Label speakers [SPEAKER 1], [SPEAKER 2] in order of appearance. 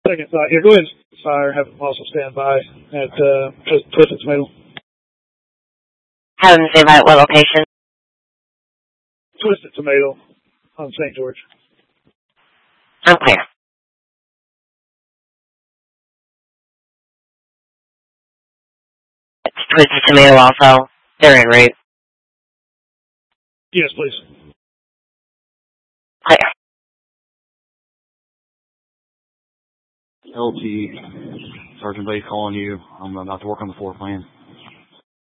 [SPEAKER 1] Second thought. Yeah, go ahead and fire. Have them also stand by at Twisted Tomato.
[SPEAKER 2] Have them stand by at what location?
[SPEAKER 1] Twisted Tomato on St. George.
[SPEAKER 2] I'm clear. Twisted Tomato also. They're en route.
[SPEAKER 1] Yes, please.
[SPEAKER 2] Clear.
[SPEAKER 3] LT, Sergeant Bay calling you. I'm about to work on the floor plan.